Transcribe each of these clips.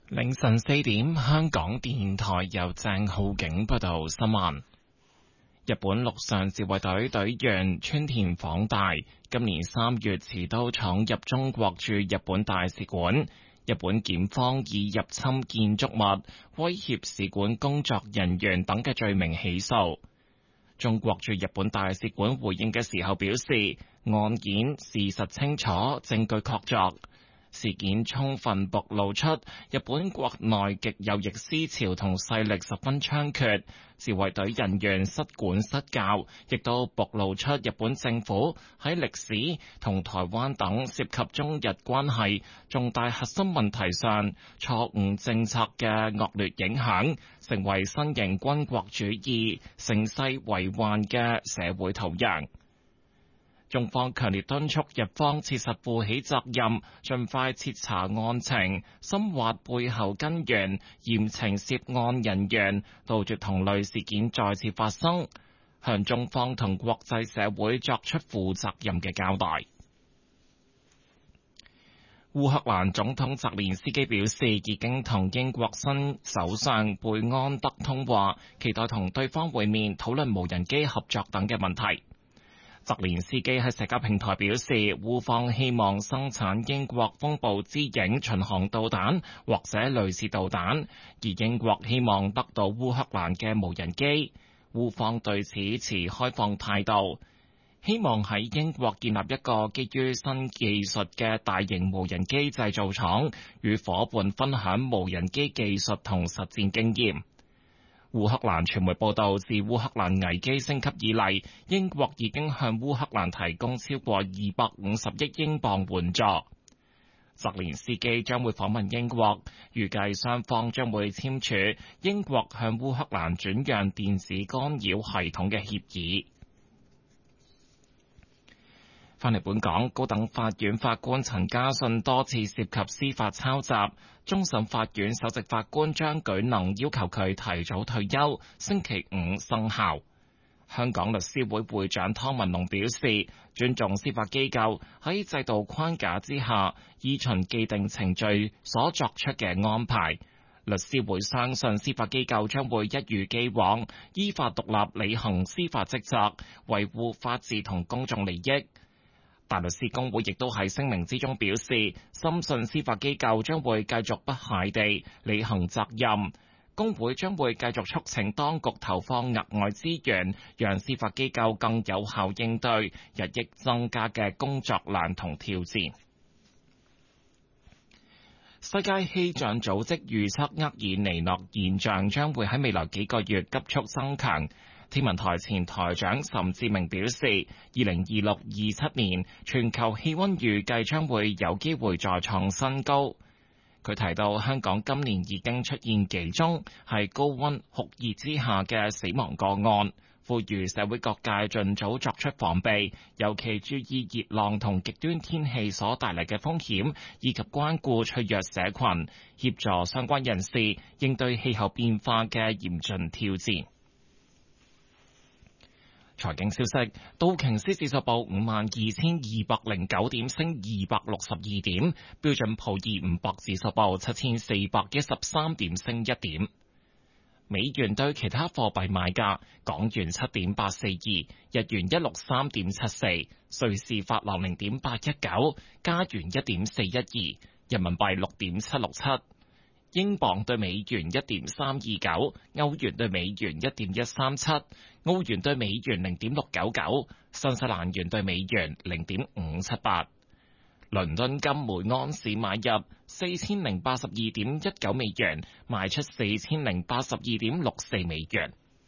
凌晨4點，香港電台由鄭浩景報道新聞。日本陸上自衛隊隊員川田晃大今年3月持刀闖入中國駐日本大使館，日本檢方以入侵建築物、威脅使館工作人員等嘅罪名起訴。中國駐日本大使館回應嘅時候表示，案件事實清楚，證據確鑿。事件充分暴露出日本國內極右翼思潮同勢力十分猖獗，自衛隊人員失管失教，亦都暴露出日本政府喺歷史同台灣等涉及中日關係重大核心問題上錯誤政策嘅惡劣影響，成為新型軍國主義盛世為患嘅社會土壤。中方強烈敦促日方切實負起責任，盡快徹查案情，深挖背後根源，嚴懲涉案人員，杜絕同類事件再次發生，向中方同國際社會作出負責任嘅交代。烏克蘭總統澤連斯基表示，已經同英國新首相貝安德通話，期待同對方會面，討論無人機合作等嘅問題。澤連斯基喺社交平台表示，烏方希望生產英國風暴之影巡航導彈或者類似導彈，而英國希望得到烏克蘭嘅無人機。烏方對此持開放態度，希望喺英國建立一個基於新技術嘅大型無人機製造廠，與夥伴分享無人機技術同實戰經驗。烏克蘭傳媒報道，自烏克蘭危機升級以嚟，英國已經向烏克蘭提供超過250億英鎊援助。澤連斯基將會訪問英國，預計雙方將會簽署英國向烏克蘭轉讓電子干擾系統嘅協議。返嚟本港，高等法院法官陳家信多次涉及司法抄襲，終審法院首席法官張舉能要求佢提早退休，星期五生效。香港律師會會長湯文龍表示，尊重司法機構喺制度框架之下，依循既定程序所作出嘅安排。律師會相信司法機構將會一如既往，依法獨立履行司法職責，維護法治同公眾利益。大律師公會亦都喺聲明之中表示，深信司法機構將會繼續不懈地履行責任。公會將會繼續促請當局投放額外資源，讓司法機構更有效應對日益增加嘅工作量同挑戰。世界氣象組織預測厄爾尼諾現象將會喺未來幾個月急速增強。天文台前台長岑志明表示，2026-27年全球氣溫預計將會有機會再創新高。佢提到，香港今年已經出現幾宗係高溫酷熱之下嘅死亡個案，呼籲社會各界盡早作出防備，尤其注意熱浪同極端天氣所帶嚟嘅風險，以及關顧脆弱社群，協助相關人士應對氣候變化嘅嚴峻挑戰。財經消息，道瓊斯指數報52,209點，升262點；標準普爾500指數報7,413點，升1點。美元對其他貨幣買價：港元7.842，日元163.74，瑞士法郎0.819，加元1.412，人民幣6.767。英鎊對美元1.329，歐元對美元1.137，澳元對美元0.699，新西蘭元對美元0.578。倫敦金每安士買入4082.19美元，賣出4082.64美元。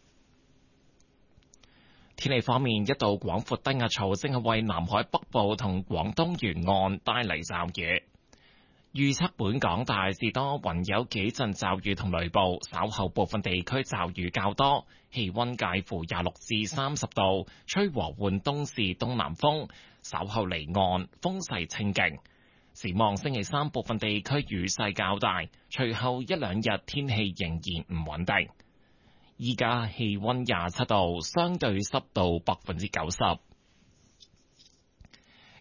天氣方面，一道廣闊低壓槽正係為南海北部同廣東沿岸帶嚟驟雨。預測本港大致多雲，有幾陣驟雨同雷暴，稍後部分地區驟雨較多，氣溫介乎26至30度，吹和緩東至東南風，稍後離岸風勢清勁。展望星期三部分地區雨勢較大，隨後一兩日天氣仍然唔穩定。依家氣溫27度，相對濕度90%。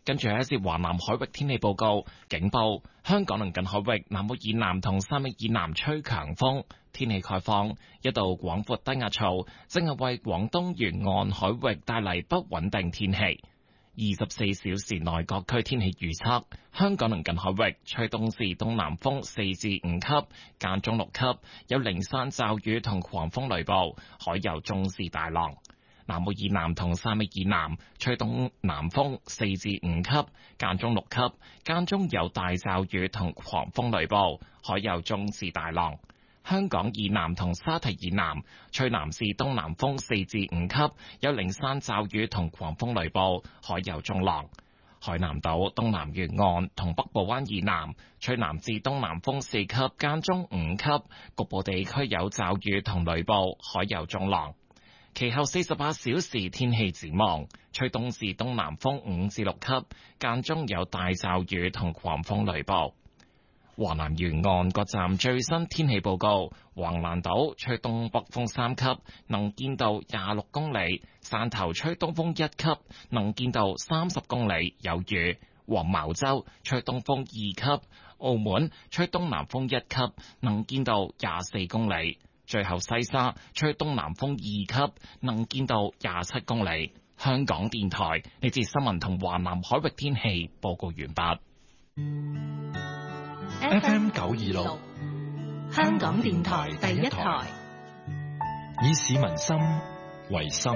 跟住係一節華南海域天氣報告，警報：香港鄰近海域南澳以南同汕尾以南吹強風。天氣概況：一道廣闊低壓槽正係為廣東沿岸海域帶嚟不穩定天氣。24小時內各區天氣預測：香港鄰近海域吹東至東南風4至5級，間中6級，有零散驟雨同狂風雷暴，海有中至大浪。南澳以南同汕尾以南吹東南風4至5級，間中6級，間中有大驟雨同狂風雷暴，海有中至大浪。香港以南同沙堤以南吹南至東南風4至5級，有零散驟雨同狂風雷暴，海有中浪。海南島東南沿岸同北部灣以南吹南至東南風4級，間中5級，局部地區有驟雨同雷暴，海有中浪。其後48小時天氣展望，吹東至東南風5至6級，間中有大驟雨同狂風雷暴。華南沿岸各站最新天氣報告：橫瀾島吹東北風3級，能見度26公里；汕頭吹東風1級，能見度30公里，有雨；黃茅洲吹東風2級；澳門吹東南風1級，能見度24公里。最後西沙吹東南風2級，能見度27公里。香港電台呢節新聞同華南海域天氣報告完畢。 FM 926，香港電台第一台，以市民心為心，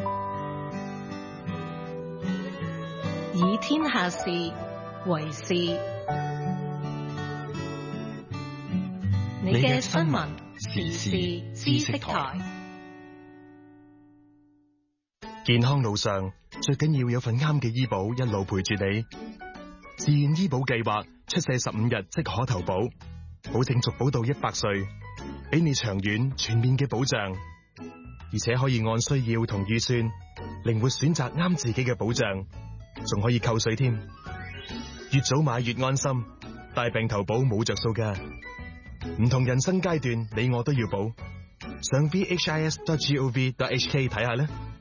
以天下事為事。你嘅新聞時事知識台。 健康路上最緊要有份啱嘅醫保一路陪住你。自願醫保計劃出世15日即可投保，保證續保到100歲，俾你長遠全面嘅保障，而且可以按需要同預算靈活選擇啱自己嘅保障，仲可以扣稅添。越早買越安心，大病投保冇着數噶。唔同人生階段，你我都要保。上 vhis.gov.hk 睇下啦。